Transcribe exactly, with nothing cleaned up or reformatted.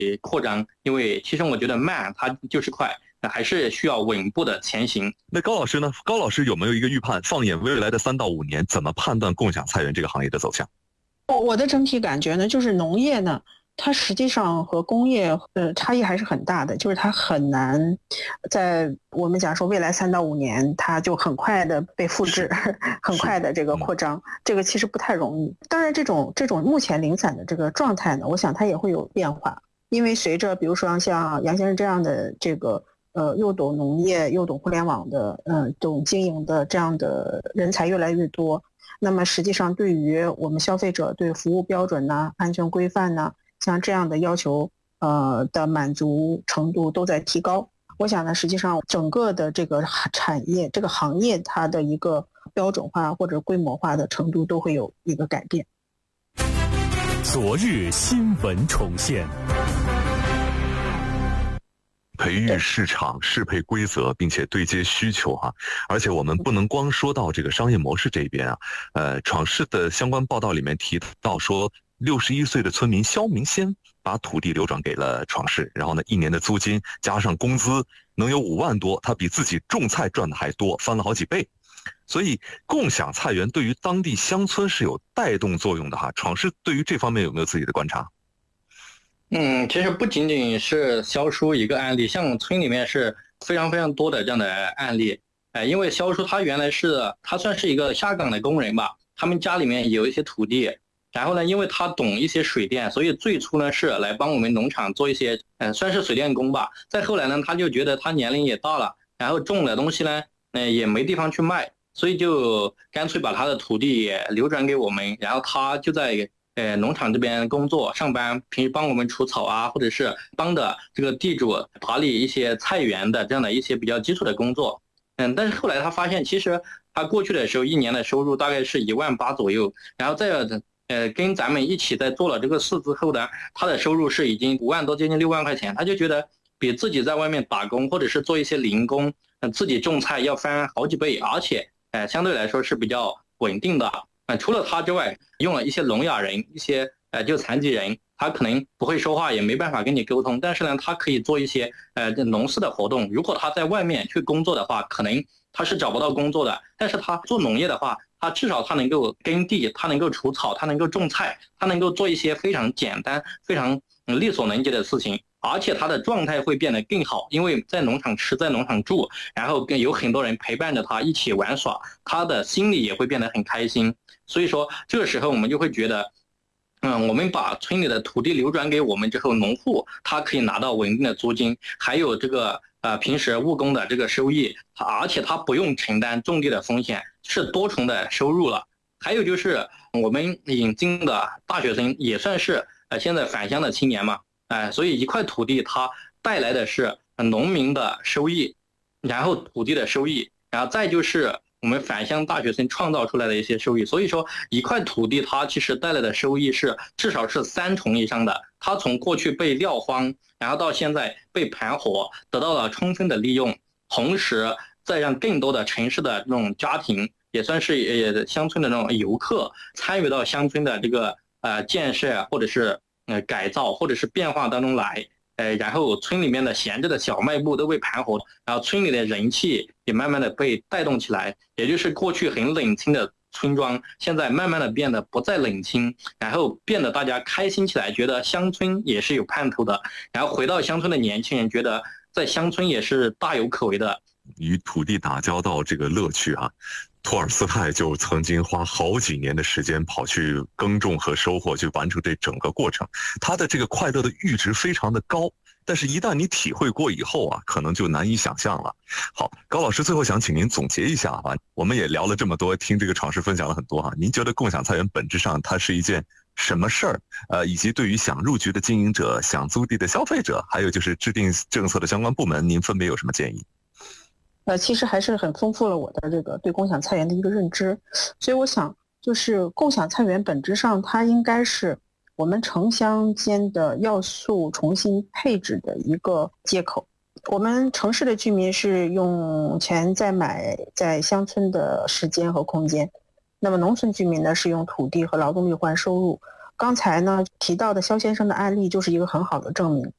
以扩张，因为其实我觉得慢它就是快，还是需要稳步的前行。 那高老师呢？高老师有没有一个预判？放眼未来的三到五年，怎么判断共享菜园这个行业的走向？ 我的整体感觉呢，就是农业呢，它实际上和工业呃差异还是很大的，就是它很难在我们讲说未来三到五年，它就很快的被复制，很快的这个扩张，这个其实不太容易。当然，这种这种目前零散的这个状态呢，我想它也会有变化，因为随着比如说像杨先生这样的这个呃又懂农业又懂互联网的呃懂经营的这样的人才越来越多。那么实际上对于我们消费者对服务标准呐、安全规范呐，像这样的要求呃的满足程度都在提高。我想呢，实际上整个的这个产业这个行业它的一个标准化或者规模化的程度都会有一个改变。 昨日新闻重现， 培育市场适配规则，并且对接需求哈、啊，而且我们不能光说到这个商业模式这边啊，呃，闯市的相关报道里面提到说，六十一岁的村民肖明先把土地流转给了闯市，然后呢，一年的租金加上工资能有五万多，他比自己种菜赚的还多，翻了好几倍。所以共享菜园对于当地乡村是有带动作用的哈。闯市对于这方面有没有自己的观察？ 嗯，其实不仅仅是肖叔一个案例，像村里面是非常非常多的这样的案例。哎，因为肖叔他原来是他算是一个下岗的工人吧，他们家里面有一些土地，然后呢，因为他懂一些水电，所以最初呢是来帮我们农场做一些，嗯、呃，算是水电工吧。再后来呢，他就觉得他年龄也大了，然后种的东西呢，嗯、呃，也没地方去卖，所以就干脆把他的土地也流转给我们，然后他就在呃，农场这边工作上班，平时帮我们除草啊，或者是帮的这个地主打理一些菜园的这样的一些比较基础的工作。嗯，但是后来他发现，其实他过去的时候一年的收入大概是一万八左右，然后再呃跟咱们一起在做了这个事之后呢，他的收入是已经五万多，接近六万块钱，他就觉得比自己在外面打工或者是做一些零工，呃、自己种菜要翻好几倍，而且呃相对来说是比较稳定的。呃、除了他之外，用了一些聋哑人，一些呃就残疾人，他可能不会说话，也没办法跟你沟通，但是呢，他可以做一些呃农事的活动。如果他在外面去工作的话，可能他是找不到工作的，但是他做农业的话，他至少他能够耕地，他能够除草，他能够种菜，他能够做一些非常简单、非常力所能及的事情。而且他的状态会变得更好，因为在农场吃，在农场住，然后跟有很多人陪伴着他一起玩耍，他的心里也会变得很开心。所以说这个时候我们就会觉得，嗯，我们把村里的土地流转给我们之后，农户他可以拿到稳定的租金，还有这个呃平时务工的这个收益，而且他不用承担种地的风险，是多重的收入了。还有就是我们引进的大学生也算是呃现在返乡的青年嘛。哎，所以一块土地它带来的是农民的收益，然后土地的收益，然后再就是我们返乡大学生创造出来的一些收益。所以说一块土地它其实带来的收益是至少是三重以上的，它从过去被撂荒，然后到现在被盘活，得到了充分的利用，同时再让更多的城市的这种家庭，也算是呃乡村的那种游客参与到乡村的这个呃建设或者是呃，改造或者是变化当中来，呃，然后村里面的闲置的小卖部都被盘活，然后村里的人气也慢慢的被带动起来，也就是过去很冷清的村庄，现在慢慢的变得不再冷清，然后变得大家开心起来，觉得乡村也是有盼头的，然后回到乡村的年轻人觉得在乡村也是大有可为的。 与土地打交道这个乐趣啊，托尔斯泰就曾经花好几年的时间跑去耕种和收获，去完成这整个过程。他的这个快乐的阈值非常的高，但是一旦你体会过以后啊，可能就难以想象了。好，高老师最后想请您总结一下吧。我们也聊了这么多，听这个闯市分享了很多哈。您觉得共享菜园本质上它是一件什么事儿？呃，以及对于想入局的经营者、想租地的消费者，还有就是制定政策的相关部门，您分别有什么建议？ 呃，其实还是很丰富了我的这个对共享菜园的一个认知，所以我想，就是共享菜园本质上它应该是我们城乡间的要素重新配置的一个接口。我们城市的居民是用钱在买在乡村的时间和空间，那么农村居民呢是用土地和劳动力换收入。刚才呢提到的肖先生的案例就是一个很好的证明。